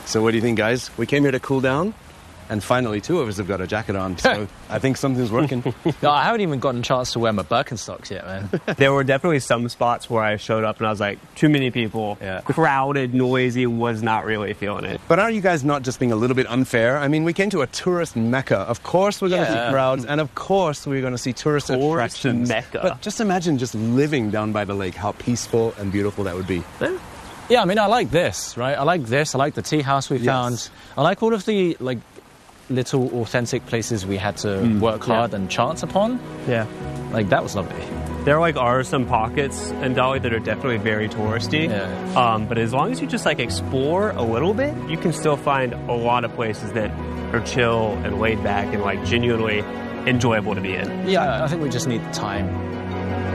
So what do you think, guys? We came here to cool down, and finally 2 of us have got a jacket on, so I think something's working. No, I haven't even gotten a chance to wear my Birkenstocks yet, man. There were definitely some spots where I showed up and I was like, too many people, crowded, noisy, was not really feeling it. But are you guys not just being a little bit unfair? I mean, we came to a tourist mecca. Of course we're going to see crowds, and of course we're going to see tourist attractions. Mecca. But just imagine just living down by the lake, how peaceful and beautiful that would be. Yeah, I mean, I like this, right? I like this. I like the tea house we found. I like all of the, like, little authentic places we had to work hard and chance upon. Yeah. Like, that was lovely. There are some pockets in Dali that are definitely very touristy. Yeah. But as long as you just like explore a little bit, you can still find a lot of places that are chill and laid back and like genuinely enjoyable to be in. Yeah, I think we just need time.